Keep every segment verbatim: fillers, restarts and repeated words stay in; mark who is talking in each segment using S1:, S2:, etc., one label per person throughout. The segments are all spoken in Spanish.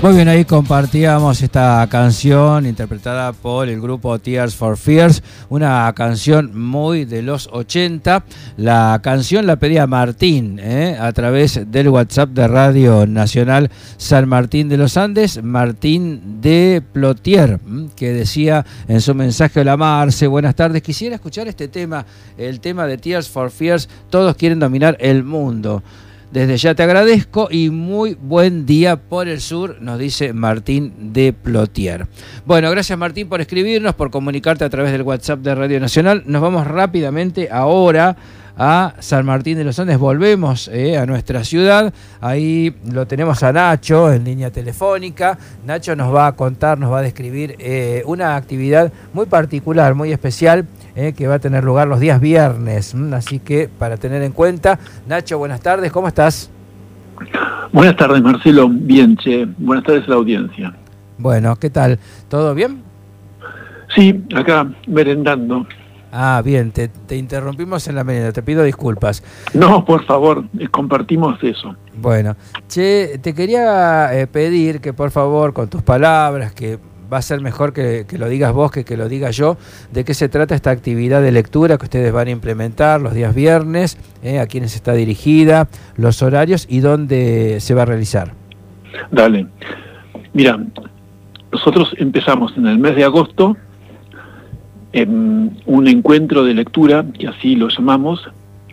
S1: Muy bien, ahí compartíamos esta canción interpretada por el grupo Tears for Fears, una canción muy de los ochenta. La canción la pedía Martín, ¿eh? a través del WhatsApp de Radio Nacional San Martín de los Andes, Martín de Plotier, que decía en su mensaje: hola Marce, buenas tardes, quisiera escuchar este tema, el tema de Tears for Fears, todos quieren dominar el mundo. Desde ya te agradezco y muy buen día por el sur, nos dice Martín de Plotier. Bueno, gracias Martín por escribirnos, por comunicarte a través del WhatsApp de Radio Nacional. Nos vamos rápidamente ahora a San Martín de los Andes, volvemos eh, a nuestra ciudad. Ahí lo tenemos a Nacho en línea telefónica. Nacho nos va a contar, nos va a describir eh, una actividad muy particular, muy especial, eh, que va a tener lugar los días viernes. ¿m? Así que para tener en cuenta. Nacho, buenas tardes, ¿cómo estás?
S2: Buenas tardes, Marcelo. Bien, che. Buenas tardes a la audiencia.
S1: Bueno, ¿qué tal? ¿Todo bien?
S2: Sí, acá merendando.
S1: Ah, bien, te, te interrumpimos en la merienda, te pido disculpas.
S2: No, por favor, eh, compartimos eso.
S1: Bueno, che, te quería eh, pedir que por favor, con tus palabras, que va a ser mejor que, que lo digas vos que que lo diga yo, de qué se trata esta actividad de lectura que ustedes van a implementar los días viernes, eh, a quiénes está dirigida, los horarios y dónde se va a realizar.
S2: Dale. Mira, nosotros empezamos en el mes de agosto en un encuentro de lectura, que así lo llamamos,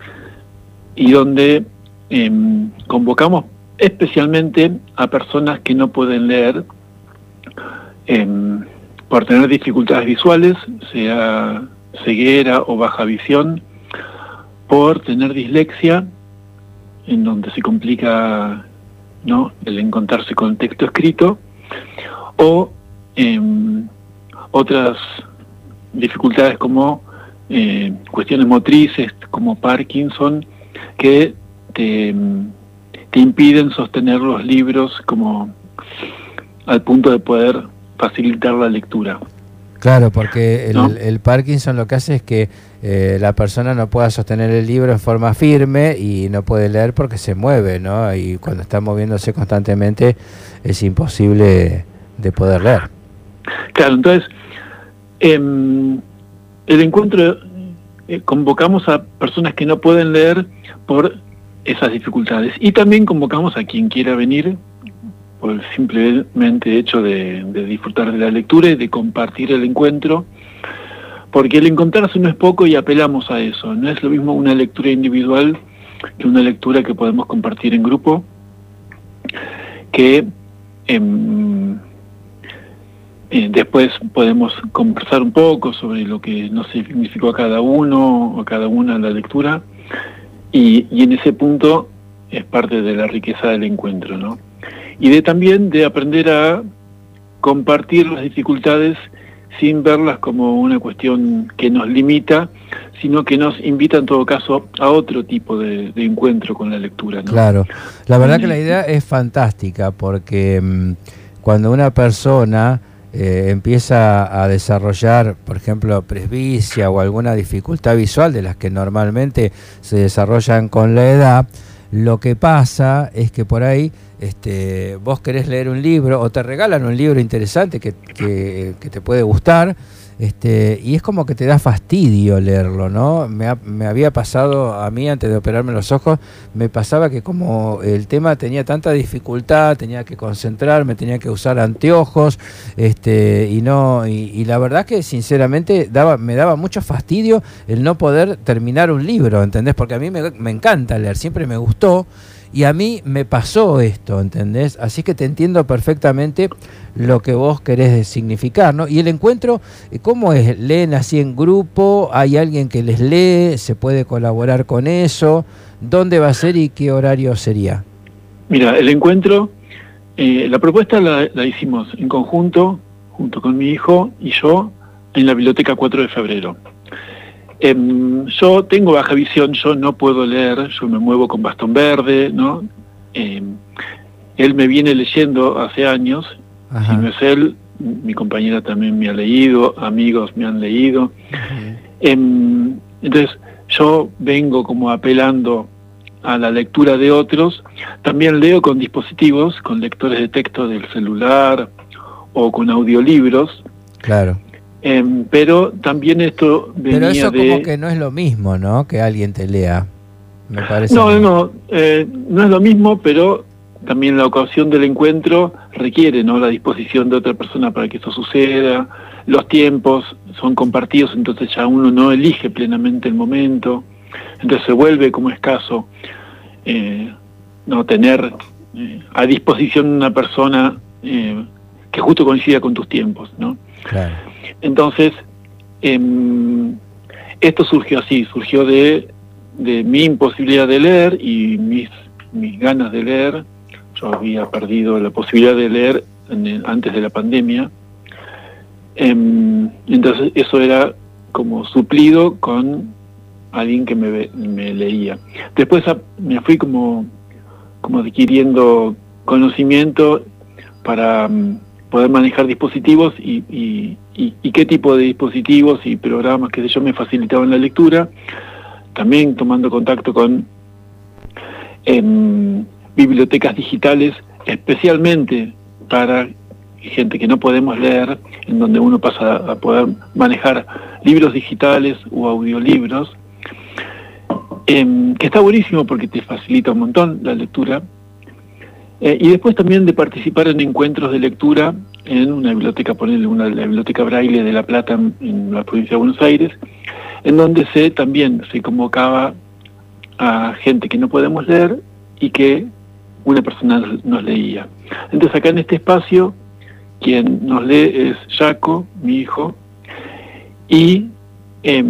S2: y donde eh, convocamos especialmente a personas que no pueden leer eh, por tener dificultades visuales, sea ceguera o baja visión, por tener dislexia, en donde se complica, ¿no?, el encontrarse con el texto escrito, o eh, otras dificultades como eh, cuestiones motrices, como Parkinson, que te, te impiden sostener los libros como al punto de poder facilitar la lectura.
S1: Claro, porque el,
S2: ¿no?
S1: el Parkinson lo que hace es que eh, la persona no pueda sostener el libro en forma firme y no puede leer porque se mueve, ¿no? Y cuando está moviéndose constantemente es imposible de poder leer.
S2: Claro, entonces Eh, el encuentro eh, convocamos a personas que no pueden leer por esas dificultades y también convocamos a quien quiera venir por el simplemente hecho de, de disfrutar de la lectura y de compartir el encuentro, porque el encontrarse no es poco y apelamos a eso. No es lo mismo una lectura individual que una lectura que podemos compartir en grupo, que eh, Eh, después podemos conversar un poco sobre lo que nos significó a cada uno o a cada una la lectura, y, y en ese punto es parte de la riqueza del encuentro, ¿no? Y de también de aprender a compartir las dificultades sin verlas como una cuestión que nos limita, sino que nos invita en todo caso a otro tipo de, de encuentro con la lectura, ¿no?
S1: Claro, la verdad que la idea es fantástica porque mmm, cuando una persona Eh, empieza a desarrollar, por ejemplo, presbicia o alguna dificultad visual de las que normalmente se desarrollan con la edad, lo que pasa es que por ahí este, vos querés leer un libro o te regalan un libro interesante que, que, que te puede gustar, este, y es como que te da fastidio leerlo, ¿no? Me, ha, me había pasado a mí antes de operarme los ojos, me pasaba que como el tema tenía tanta dificultad, tenía que concentrarme, tenía que usar anteojos, este, y no, y, y la verdad que sinceramente daba, me daba mucho fastidio el no poder terminar un libro, ¿entendés? Porque a mí me, me encanta leer, siempre me gustó. Y a mí me pasó esto, ¿entendés? Así que te entiendo perfectamente lo que vos querés significar, ¿no? Y el encuentro, ¿cómo es? ¿Leen así en grupo? ¿Hay alguien que les lee? ¿Se puede colaborar con eso? ¿Dónde va a ser y qué horario sería?
S2: Mira, el encuentro, eh, la propuesta la, la hicimos en conjunto, junto con mi hijo y yo, en la Biblioteca cuatro de febrero. Eh, yo tengo baja visión, yo no puedo leer, yo me muevo con bastón verde, ¿no? Eh, él me viene leyendo hace años. Ajá. Si no es él, mi compañera también me ha leído, amigos me han leído. Uh-huh. Eh, entonces, yo vengo como apelando a la lectura de otros. También leo con dispositivos, con lectores de texto del celular o con audiolibros.
S1: Claro.
S2: Eh, pero también esto venía
S1: Pero eso
S2: de...
S1: como que no es lo mismo, ¿no? Que alguien te lea, me parece.
S2: No, no, no, eh, no es lo mismo, pero también la ocasión del encuentro requiere, ¿no?, la disposición de otra persona para que eso suceda. Los tiempos son compartidos, entonces ya uno no elige plenamente el momento. Entonces se vuelve como escaso eh, no tener eh, a disposición una persona eh, que justo coincida con tus tiempos, ¿no?
S1: Claro.
S2: Entonces, eh, esto surgió así, surgió de, de mi imposibilidad de leer y mis, mis ganas de leer. Yo había perdido la posibilidad de leer en el, antes de la pandemia. Eh, entonces eso era como suplido con alguien que me, me leía. Después me fui como, como adquiriendo conocimiento para um, poder manejar dispositivos y, y, y, y qué tipo de dispositivos y programas que yo me facilitaban la lectura. También tomando contacto con eh, bibliotecas digitales, especialmente para gente que no podemos leer, en donde uno pasa a poder manejar libros digitales o audiolibros, eh, que está buenísimo porque te facilita un montón la lectura. Eh, y después también de participar en encuentros de lectura en una biblioteca, ponerle una la biblioteca Braille de La Plata en, en la provincia de Buenos Aires, en donde se también se convocaba a gente que no podemos leer y que una persona nos leía. Entonces acá en este espacio quien nos lee es Jaco, mi hijo, y eh,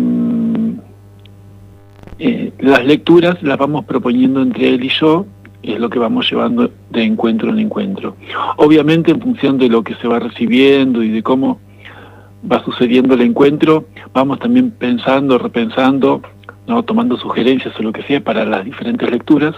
S2: eh, las lecturas las vamos proponiendo entre él y yo, es lo que vamos llevando de encuentro en encuentro. Obviamente en función de lo que se va recibiendo y de cómo va sucediendo el encuentro, vamos también pensando, repensando, ¿no?, tomando sugerencias o lo que sea para las diferentes lecturas,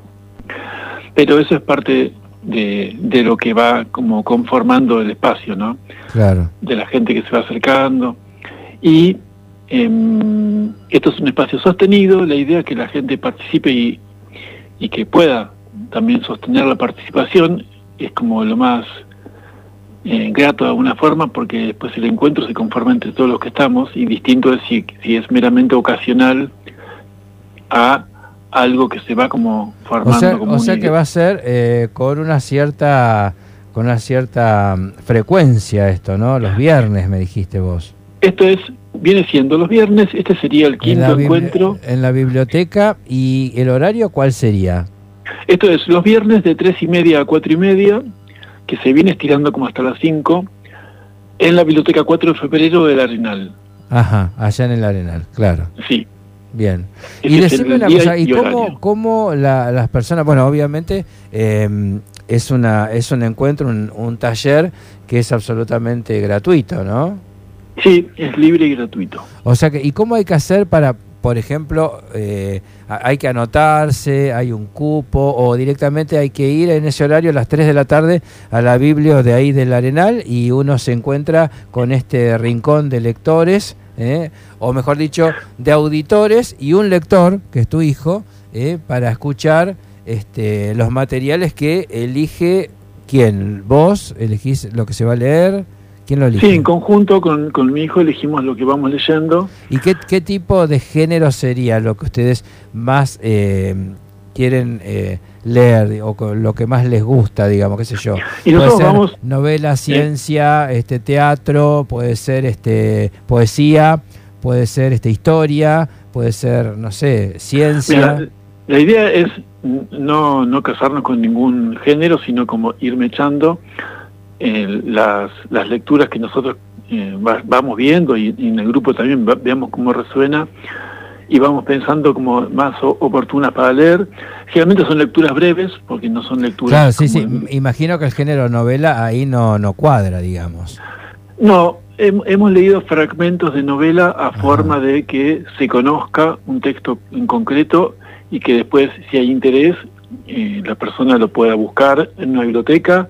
S2: pero eso es parte de, de lo que va como conformando el espacio, ¿no?
S1: Claro.
S2: De la gente que se va acercando. Y eh, esto es un espacio sostenido, la idea es que la gente participe y, y que pueda también sostener la participación es como lo más eh, grato de alguna forma, porque después el encuentro se conforma entre todos los que estamos, y distinto es si, si es meramente ocasional a algo que se va como formando.
S1: O sea,
S2: como
S1: o sea
S2: un...
S1: que va a ser eh, con una cierta con una cierta frecuencia esto, ¿no? Los viernes, me dijiste vos.
S2: Esto es viene siendo los viernes, este sería el quinto en encuentro.
S1: En la biblioteca. ¿Y el horario cuál sería?
S2: Esto es los viernes de tres y media a cuatro y media, que se viene estirando como hasta las cinco, en la biblioteca cuatro de febrero del Arenal.
S1: Ajá, allá en el Arenal, claro.
S2: Sí.
S1: Bien.
S2: Ese
S1: y decime una cosa, ¿y, y cómo, cómo la, las personas, bueno, obviamente eh, es una es un encuentro, un, un taller que es absolutamente gratuito, ¿no?
S2: Sí, es libre y gratuito.
S1: O sea que, ¿y cómo hay que hacer para, por ejemplo, eh, hay que anotarse, hay un cupo, o directamente hay que ir en ese horario a las tres de la tarde a la biblio de ahí del Arenal y uno se encuentra con este rincón de lectores, eh, o mejor dicho, de auditores y un lector, que es tu hijo, eh, para escuchar este, los materiales que elige quién? ¿Vos elegís lo que se va a leer? ¿Quién lo elige?
S2: Sí, en conjunto con, con mi hijo elegimos lo que vamos leyendo.
S1: ¿Y qué, qué tipo de género sería lo que ustedes más eh, quieren eh, leer, o lo que más les gusta, digamos, qué sé yo?
S2: Y
S1: puede
S2: nosotros
S1: ser
S2: vamos,
S1: novela, ciencia, eh. este teatro, puede ser este poesía, puede ser este historia, puede ser, no sé, ciencia.
S2: Mira, la idea es no, no casarnos con ningún género, sino como irme echando Eh, las, las lecturas que nosotros eh, va, vamos viendo, y, y en el grupo también va, veamos cómo resuena y vamos pensando como más o, oportunas para leer. Generalmente son lecturas breves, porque no son lecturas...
S1: Claro, sí, sí,
S2: en...
S1: imagino que el género novela ahí no, no cuadra, digamos.
S2: No, he, hemos leído fragmentos de novela a Ajá. forma de que se conozca un texto en concreto y que después, si hay interés, eh, la persona lo pueda buscar en una biblioteca,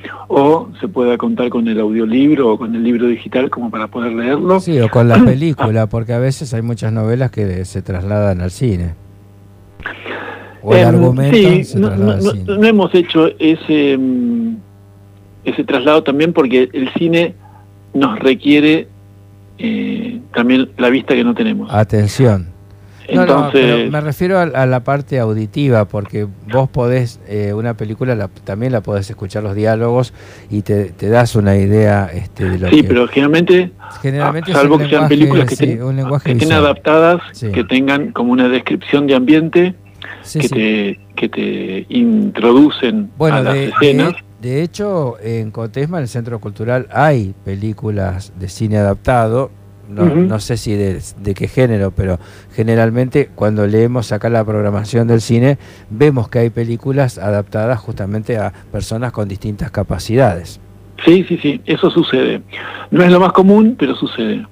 S2: o se pueda contar con el audiolibro o con el libro digital como para poder leerlo.
S1: Sí, o con la película, porque a veces hay muchas novelas que se trasladan al cine. o el
S2: Eh,
S1: argumento
S2: sí,
S1: se
S2: no,
S1: traslada al
S2: no-
S1: cine.
S2: no hemos hecho ese, mm, ese traslado también porque el cine nos requiere eh, también la vista que no tenemos.
S1: Atención. No, no, pero
S2: Entonces,
S1: me refiero a, a la parte auditiva, porque vos podés, eh, una película la- también la podés escuchar los diálogos y te, te das una idea este, de lo
S2: sí,
S1: que...
S2: pero generalmente,
S1: Generalmente
S2: ah, salvo
S1: es un
S2: que sean
S1: lenguaje,
S2: películas que,
S1: sí,
S2: estén,
S1: un lenguaje
S2: que estén
S1: visual.
S2: adaptadas,
S1: Sí.
S2: que tengan como una descripción de ambiente,
S1: Sí,
S2: que,
S1: sí.
S2: Te, que te introducen
S1: Bueno,
S2: a las
S1: de,
S2: escenas.
S1: de, de hecho, en Cotesma, en el Centro Cultural, hay películas de cine adaptado. No,
S2: Ujú.
S1: no sé si de, de qué género, pero generalmente cuando leemos acá la programación del cine, vemos que hay películas adaptadas justamente a personas con distintas capacidades.
S2: Sí, sí, sí, eso sucede. No es lo más común, pero sucede.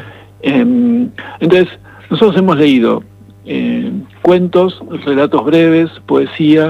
S2: Eh, entonces, nosotros hemos leído eh, cuentos, relatos breves, poesía,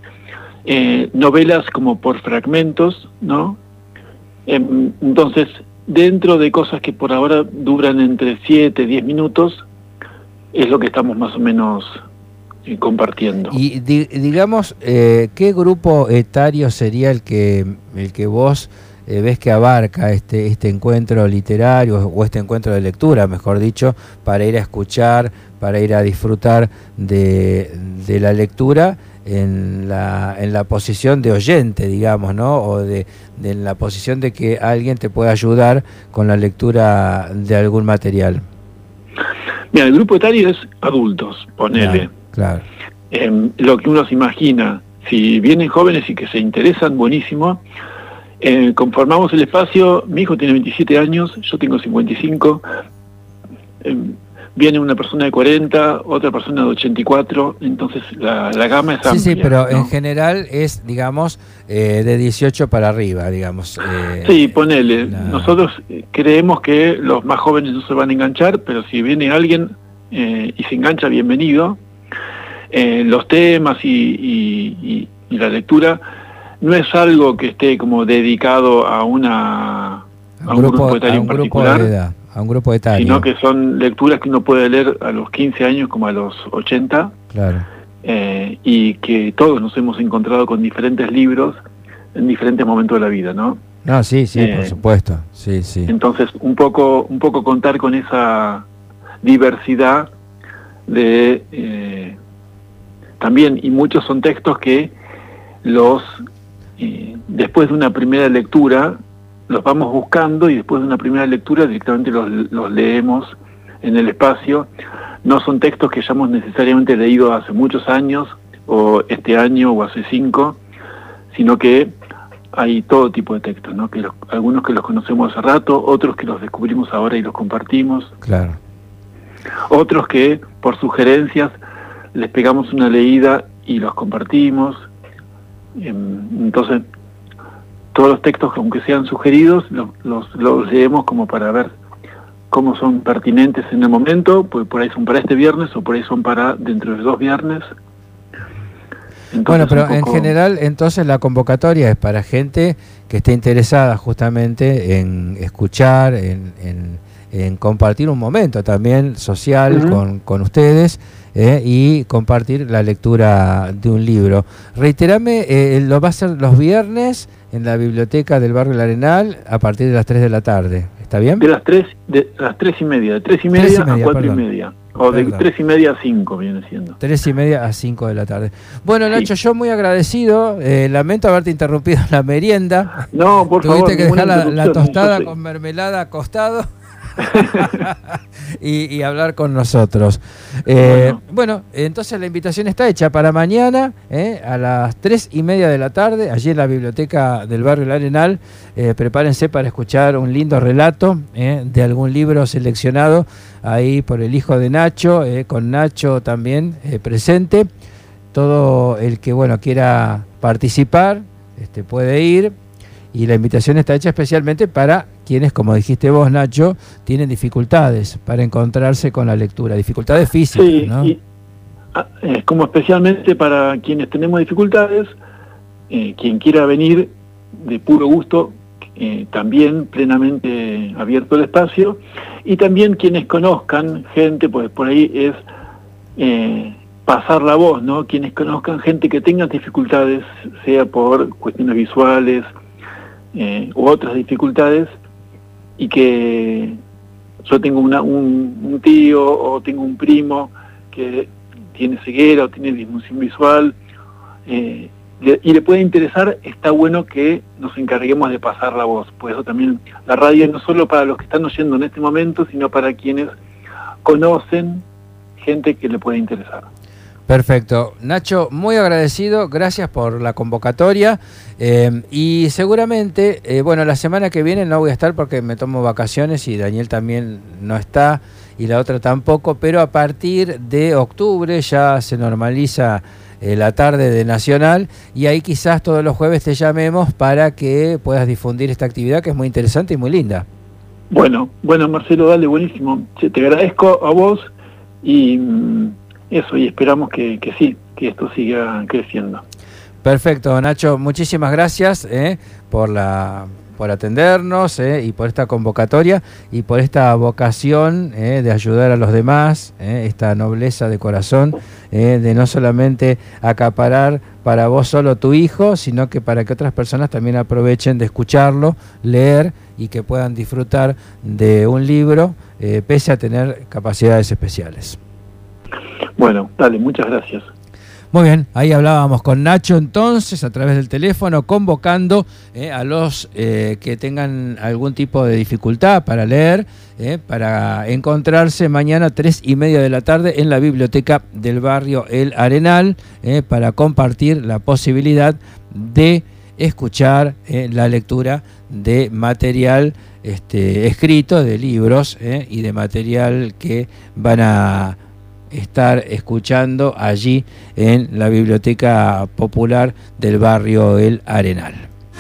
S2: eh, novelas como por fragmentos, ¿no? Eh, entonces, dentro de cosas que por ahora duran entre siete, diez minutos, es lo que estamos más o menos eh, compartiendo.
S1: Y di, digamos, eh, ¿qué grupo etario sería el que, el que vos eh, ves que abarca este, este encuentro literario o este encuentro de lectura, mejor dicho, para ir a escuchar, para ir a disfrutar de, de la lectura en la, en la posición de oyente, digamos, ¿no? O de, de en la posición de que alguien te pueda ayudar con la lectura de algún material?
S2: Mira, el grupo etario es adultos, ponele.
S1: Claro, claro.
S2: Eh, lo que uno se imagina, si vienen jóvenes y que se interesan, buenísimo. Eh, conformamos el espacio, mi hijo tiene veintisiete años, yo tengo cincuenta y cinco, eh, viene una persona de cuarenta, otra persona de ochenta y cuatro, entonces la, la gama es
S1: Sí,
S2: amplia.
S1: sí, pero
S2: ¿no?
S1: en general es, digamos, eh, de dieciocho para arriba, digamos. Eh,
S2: Sí, ponele,
S1: la...
S2: nosotros creemos que los más jóvenes no se van a enganchar, pero si viene alguien eh, y se engancha, bienvenido. Eh, los temas y, y, y, y la lectura no es algo que esté como dedicado a una a un grupo, grupo etario
S1: a un
S2: en
S1: grupo
S2: particular,
S1: de edad, a un grupo etario,
S2: sino que son lecturas que uno puede leer a los quince años como a los ochenta,
S1: claro.
S2: eh, y que todos nos hemos encontrado con diferentes libros en diferentes momentos de la vida, ¿no?
S1: No, sí, sí, eh, por supuesto, sí, sí.
S2: Entonces, un poco, un poco contar con esa diversidad de eh, también, y muchos son textos que los eh, después de una primera lectura los vamos buscando y después de una primera lectura directamente los, los leemos en el espacio. No son textos que hayamos necesariamente leído hace muchos años o este año o hace cinco, sino que hay todo tipo de textos, ¿no? Que los, algunos que los conocemos hace rato, otros que los descubrimos ahora y los compartimos,
S1: claro.
S2: Otros que por sugerencias les pegamos una leída y los compartimos. Entonces, todos los textos, aunque sean sugeridos, los, los, los leemos como para ver cómo son pertinentes en el momento, pues por ahí son para este viernes o por ahí son para dentro de dos viernes.
S1: Entonces, bueno, pero poco... en general, entonces la convocatoria es para gente que esté interesada justamente en escuchar, en, en, en compartir un momento también social uh-huh. con, con ustedes eh, y compartir la lectura de un libro. Reiterame, eh, lo va a hacer los viernes en la biblioteca del barrio El Arenal a partir de las tres de la tarde. ¿Está bien?
S2: De las tres, de las tres y media, de tres y media, tres y media a cuatro perdón. y media. O de Perdón. tres y media a cinco viene siendo.
S1: Tres y media a cinco de la tarde. Bueno, Nacho, sí. yo muy agradecido. Eh, lamento haberte interrumpido en la merienda.
S2: No, por
S1: Tuviste
S2: favor.
S1: Tuviste que dejar la, la tostada con mermelada acostado y, y hablar con nosotros. Eh, bueno. bueno, entonces la invitación está hecha para mañana eh, a las tres y media de la tarde, allí en la biblioteca del barrio El Arenal. Eh, prepárense para escuchar un lindo relato eh, de algún libro seleccionado ahí por el hijo de Nacho, eh, con Nacho también eh, presente. Todo el que bueno quiera participar este, puede ir, y la invitación está hecha especialmente para quienes, como dijiste vos, Nacho, tienen dificultades para encontrarse con la lectura, dificultades físicas,
S2: sí,
S1: ¿no?
S2: Y, eh, como especialmente para quienes tenemos dificultades, eh, quien quiera venir de puro gusto, eh, también plenamente abierto el espacio, y también quienes conozcan gente, pues por ahí es eh, pasar la voz, ¿no? Quienes conozcan gente que tenga dificultades, sea por cuestiones visuales eh, u otras dificultades, y que yo tengo una, un, un tío o tengo un primo que tiene ceguera o tiene disfunción visual, eh, le, y le puede interesar, está bueno que nos encarguemos de pasar la voz. Por eso también la radio no solo para los que están oyendo en este momento, sino para quienes conocen gente que le puede interesar.
S1: Perfecto. Nacho, muy agradecido, gracias por la convocatoria eh, y seguramente, eh, bueno, la semana que viene no voy a estar porque me tomo vacaciones y Daniel también no está y la otra tampoco, pero a partir de octubre ya se normaliza eh, la tarde de Nacional y ahí quizás todos los jueves te llamemos para que puedas difundir esta actividad que es muy interesante y muy linda.
S2: Bueno, bueno Marcelo, dale, buenísimo. Te agradezco a vos y... eso, y esperamos que, que sí, que esto siga creciendo.
S1: Perfecto, Nacho, muchísimas gracias eh, por la por atendernos eh, y por esta convocatoria y por esta vocación eh, de ayudar a los demás, eh, esta nobleza de corazón, eh, de no solamente acaparar para vos solo tu hijo, sino que para que otras personas también aprovechen de escucharlo, leer y que puedan disfrutar de un libro, eh, pese a tener capacidades especiales.
S2: Bueno, dale, muchas gracias.
S1: Muy bien, ahí hablábamos con Nacho entonces a través del teléfono, convocando eh, a los eh, que tengan algún tipo de dificultad para leer, eh, para encontrarse mañana tres y media de la tarde en la biblioteca del barrio El Arenal, eh, para compartir la posibilidad de escuchar eh, la lectura de material este, escrito, de libros eh, y de material que van a estar escuchando allí en la Biblioteca Popular del barrio El Arenal.